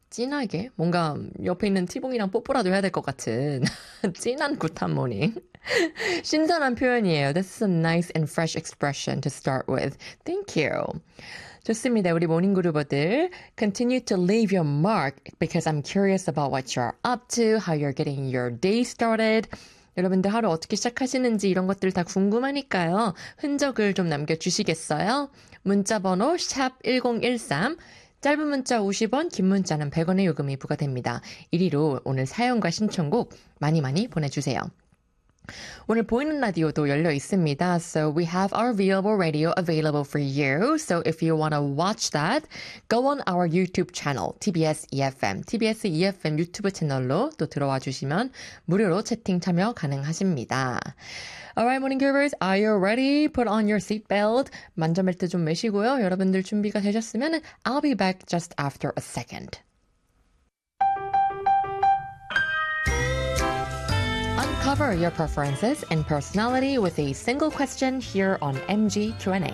진하게 뭔가 옆에 있는 티봉이랑 뽀뽀라도 해야 될 것 같은 진한 굿한 모닝. 신선한 표현이에요. This is a nice and fresh expression to start with. Thank you. 좋습니다. 우리 모닝그루버들 continue to leave your mark because I'm curious about what you're up to, how you're getting your day started. 여러분들 하루 어떻게 시작하시는지 이런 것들 다 궁금하니까요. 흔적을 좀 남겨주시겠어요? 문자번호 샵 1013 짧은 문자 50원, 긴 문자는 100원의 요금이 부과됩니다. 1위로 오늘 사연과 신청곡 많이 많이 보내주세요. 오늘 보이는 라디오도 열려 있습니다. So we have our viewable radio available for you. So if you want to watch that, go on our YouTube channel, TBS EFM. TBS EFM 유튜브 채널로 또 들어와 주시면 무료로 채팅 참여 가능하십니다. Alright, morning givers, are you ready? Put on your seatbelt. 만져벨트 좀 매시고요. 여러분들 준비가 되셨으면 I'll be back just after a second. Uncover your preferences and personality with a single question here on MG Q&A.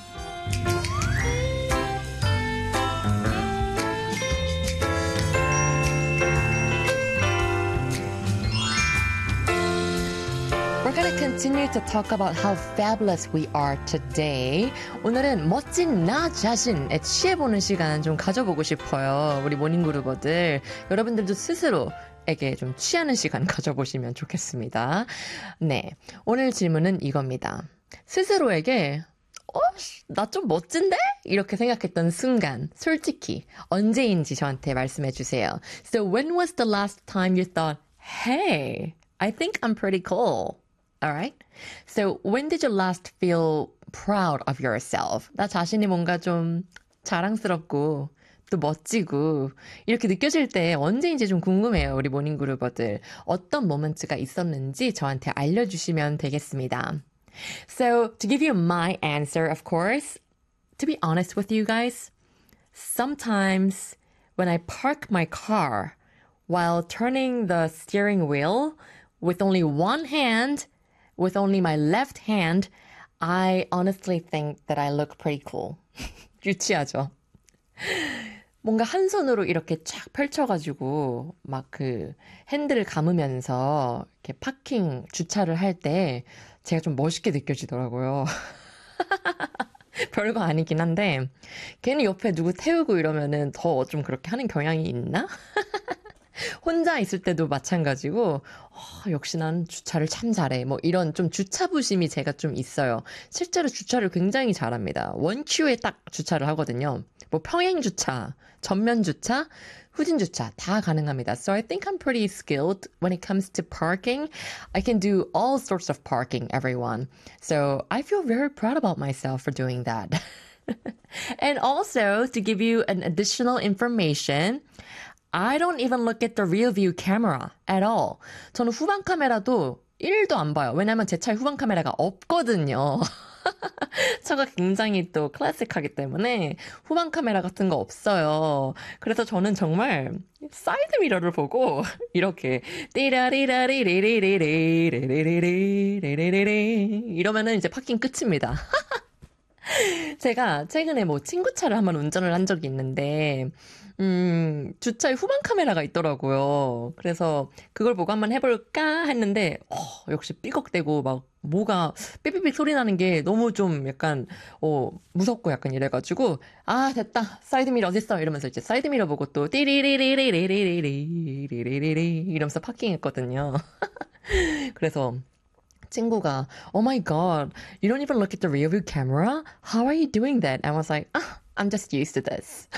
We're gonna continue to talk about how fabulous we are today. 오늘은 멋진 나 자신에 취해보는 시간 좀 가져보고 싶어요. 우리 모닝그루버들. 여러분들도 스스로 에게 좀 취하는 시간 가져보시면 좋겠습니다. 네, 오늘 질문은 이겁니다. 스스로에게 나 좀 멋진데? 이렇게 생각했던 순간, 솔직히 언제인지 저한테 말씀해 주세요. So when was the last time you thought, hey, I think I'm pretty cool? Alright? So when did you last feel proud of yourself? 나 자신이 뭔가 좀 자랑스럽고 또 멋지고 이렇게 느껴질 때 언제인지 좀 궁금해요. 우리 모닝그루버들. 어떤 모먼트가 있었는지 저한테 알려주시면 되겠습니다. So, to give you my answer, of course, to be honest with you guys, sometimes when I park my car while turning the steering wheel with only one hand, with only my left hand, I honestly think that I look pretty cool. 유치하죠? 뭔가 한 손으로 이렇게 쫙 펼쳐가지고 막 그 핸들을 감으면서 이렇게 파킹 주차를 할 때 제가 좀 멋있게 느껴지더라고요. 별거 아니긴 한데 괜히 옆에 누구 태우고 이러면은 더 좀 그렇게 하는 경향이 있나? 혼자 있을 때도 마찬가지고 역시 난 주차를 참 잘해. 뭐 이런 좀 주차부심이 제가 좀 있어요. 실제로 주차를 굉장히 잘합니다. 원큐에 딱 주차를 하거든요. 뭐 평행 주차, 전면 주차, 후진 주차 다 가능합니다. So I think I'm pretty skilled when it comes to parking. I can do all sorts of parking, everyone. So I feel very proud about myself for doing that. And also, to give you an additional information, I don't even look at the rear view camera at all. 저는 후방 카메라도 1도 안 봐요. 왜냐면 제 차에 후방 카메라가 없거든요. 차가 굉장히 또 클래식하기 때문에 후방 카메라 같은 거 없어요. 그래서 저는 정말 사이드 미러를 보고 이렇게 띠라리라리리리리리리리리리리리리 이러면은 이제 파킹 끝입니다. 제가 최근에 뭐 친구 차를 한번 운전을 한 적이 있는데 주차에 후방 카메라가 있더라고요. 그래서 그걸 보고 한번 해볼까 했는데 역시 삐걱대고 막 뭐가 삐삐삐 소리 나는 게 너무 좀 약간 무섭고 약간 이래가지고 됐다 사이드미러 어딨어 이러면서 이제 사이드미러 보고 또 띠리리리리리리리리리리리리 이러면서 파킹했거든요. 그래서 친구가 Oh my god, you don't even look at the rear view camera? How are you doing that? I was like, I'm just used to this.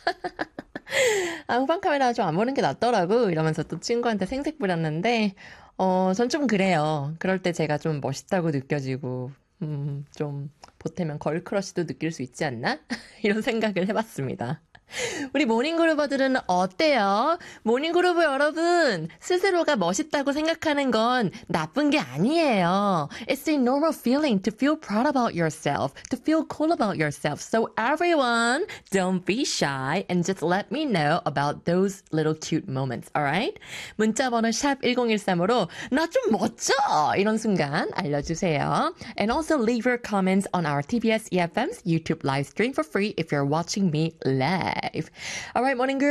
후방 카메라 좀 안 보는 게 낫더라고 이러면서 또 친구한테 생색 부렸는데 전 좀 그래요. 그럴 때 제가 좀 멋있다고 느껴지고 좀 보태면 걸크러쉬도 느낄 수 있지 않나? 이런 생각을 해봤습니다. 우리 모닝그루버들은 어때요? 모닝그루버 여러분, 스스로가 멋있다고 생각하는 건 나쁜 게 아니에요. It's a normal feeling to feel proud about yourself, to feel cool about yourself. So everyone, don't be shy and just let me know about those little cute moments, alright? 문자번호 샵 1013으로 나 좀 멋져! 이런 순간 알려주세요. And also leave your comments on our TBS EFM's YouTube live stream for free if you're watching me live. All right, morning girl.